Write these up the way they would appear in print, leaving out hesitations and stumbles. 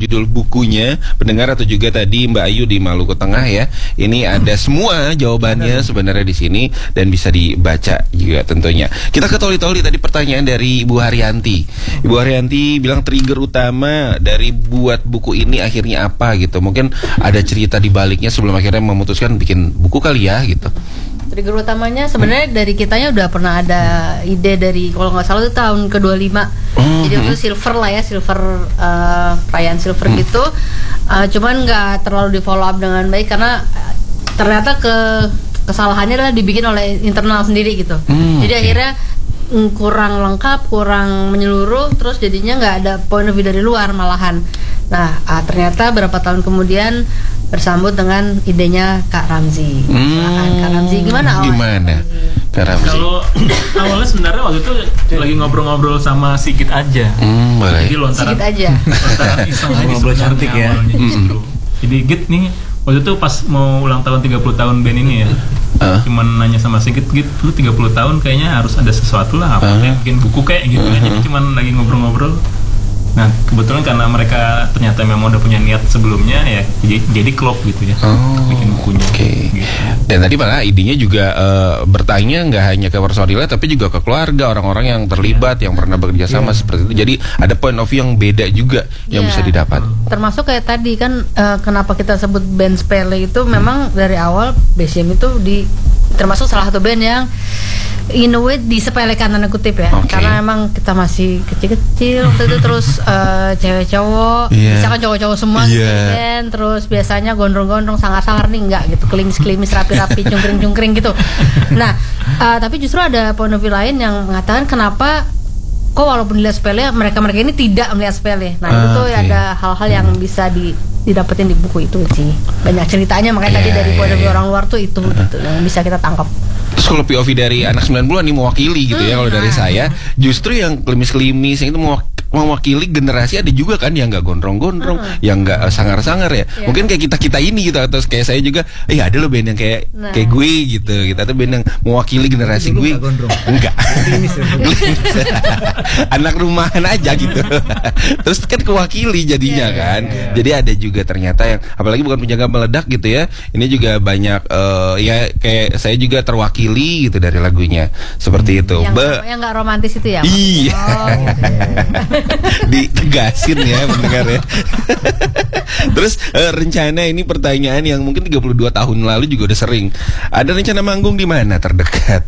judul bukunya, pendengar atau juga tadi Mbak Ayu di Maluku Tengah ya. Ini ada semua jawabannya sebenarnya di sini dan bisa dibaca juga tentunya. Kita ke toli-toli tadi pertanyaan dari Ibu Haryanti. Ibu Haryanti bilang trigger utama dari buat buku ini akhirnya apa gitu. Mungkin ada cerita di baliknya sebelum akhirnya memutuskan bikin buku kali ya gitu. Trigger utamanya sebenarnya dari kitanya udah pernah ada ide dari kalau nggak salah itu tahun ke-25. Jadi itu silver lah ya, perayaan silver gitu. Cuman nggak terlalu di follow up dengan baik karena ternyata kesalahannya adalah dibikin oleh internal sendiri gitu. Jadi akhirnya kurang lengkap, kurang menyeluruh, terus jadinya nggak ada point of view dari luar malahan. Nah, ternyata berapa tahun kemudian bersambut dengan idenya Kak Ramzi. Kak Ramzi gimana awalnya? Gimana? Kak Ramzi. Kalau awalnya sebenarnya waktu itu lagi ngobrol-ngobrol sama Sigit aja. Jadi lontaran Sigit aja. Lontaran iseng aja Ngobrol cantik ya. awalnya justru. Jadi Git nih waktu itu pas mau ulang tahun 30 tahun band ini ya. Cuman nanya sama Sigit, Git lu 30 tahun kayaknya harus ada sesuatu lah, apa kayak bikin buku kayak gitu. Jadi cuman lagi ngobrol-ngobrol. Nah kebetulan karena mereka ternyata memang udah punya niat sebelumnya ya, jadi klop gitu ya, bikin bukunya. Gitu. Dan tadi malah idenya juga bertanya nggak hanya ke personilnya tapi juga ke keluarga, orang-orang yang terlibat, yang pernah bekerja sama seperti itu. Jadi ada point of view yang beda juga yang bisa didapat. Termasuk kayak tadi kan kenapa kita sebut band sepele itu memang dari awal BCM itu termasuk salah satu band yang in a way disepelekan tanda kutip ya, karena emang kita masih kecil-kecil waktu itu, terus cewek cowok, misalkan cowok-cowok semua gitu kan, terus biasanya gondrong-gondrong, sangar-sangar nih enggak gitu, kelimis-kelimis, rapi-rapi, cungkring-cungkring gitu. Nah, tapi justru ada point of view lain yang mengatakan kenapa kok walaupun dilihat sepele, mereka-mereka ini tidak melihat sepele. Nah, itu tuh ada hal-hal yang bisa didapetin di buku itu sih. Banyak ceritanya, makanya tadi dari point of view orang luar tuh itu gitu, yang bisa kita tangkap. Terus kalau POV dari anak 90-an nih mewakili gitu ya, kalau dari saya justru yang klimis-klimis yang itu mewakili generasi, ada juga kan yang nggak gondrong-gondrong, yang nggak sangar-sangar ya. Mungkin kayak kita ini gitu, atau kayak saya juga, ada loh band yang kayak gue gitu. Kita tuh band yang mewakili generasi gue. Enggak. Anak rumahan aja gitu. Terus kan kewakili jadinya kan. Jadi ada juga ternyata yang apalagi bukan penjaga meledak gitu ya. Ini juga banyak ya kayak saya juga terwakili gitu dari lagunya seperti itu. Yang nggak romantis itu ya? Iya. Ditegasin ya mendengar ya. Terus rencana ini pertanyaan yang mungkin 32 tahun lalu juga udah sering. Ada rencana manggung di mana terdekat?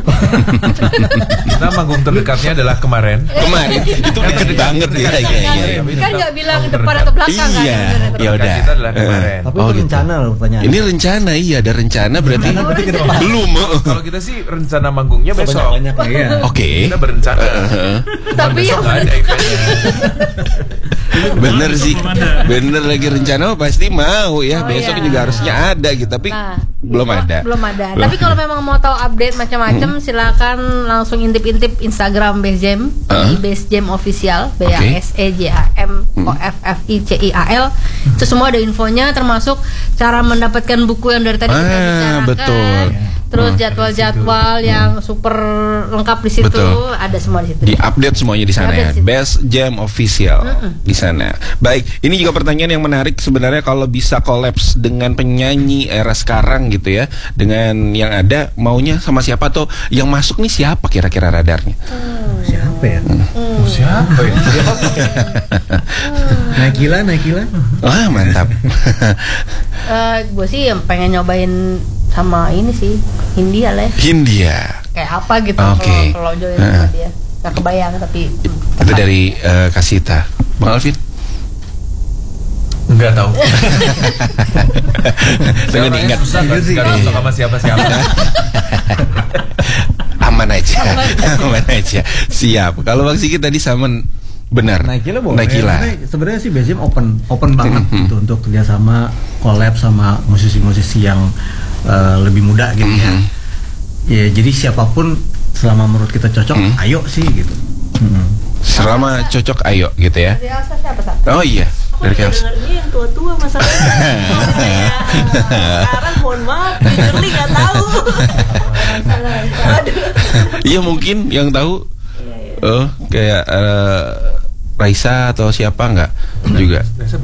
Kita manggung terdekatnya adalah kemarin Itu deket banget ya. Kan nggak bilang depan atau belakang kan? Iya. Ya udah. Kita adalah kemarin. Tapi itu rencana loh pertanyaan. Ini rencana, ada rencana berarti belum. Kalau kita sih rencana manggungnya besok. Banyak ya. Oke. Kita berencana. Tapi besok nggak ada eventnya. Bener sih, bener lagi rencana pasti mau ya. Besok juga harusnya ada gitu, tapi belum ada. Tapi kalau memang mau tahu update macam-macam, silakan langsung intip-intip Instagram Base Jam di Base Jam Official, BASEJAMOFFICIAL. Itu semua ada infonya, termasuk cara mendapatkan buku yang dari tadi kita bicarakan. Betul. Terus jadwal-jadwal yang super lengkap di situ, ada semua di situ. Di-update semuanya di sana ya. Best Jam Official di sana. Baik, ini juga pertanyaan yang menarik sebenarnya, kalau bisa kolaps dengan penyanyi era sekarang gitu ya, dengan yang ada, maunya sama siapa tuh? Yang masuk nih siapa kira-kira radarnya? Siapa ya? Siapa ya? Naikila. Wah, mantap. Gue sih yang pengen nyobain sama ini sih, Hindia lah ya. Hindia. Kayak apa gitu kalau join sama dia. Gak kebayang tapi itu dari Kasita. Bang Alvin? Enggak tahu. Saya diingat. Enggak tahu sama siapa-siapa. Aman aja. Siap. Kalau Bang Sigit tadi sama benar. Naikila boleh. Naikila. Sebenarnya sih BCM open banget gitu untuk kerjasama, collab sama musisi-musisi yang lebih muda gitu ya. Ya jadi siapapun selama menurut kita cocok, ayo sih gitu. Selama cocok ayo gitu ya. Dari Elsa siapa? Oh iya, dari Elsa. Dengarnya yang tua-tua masalahnya. Sekarang mohon maaf, literally nggak tahu. Iya mungkin yang tahu. Kayak Raisa atau siapa nggak juga.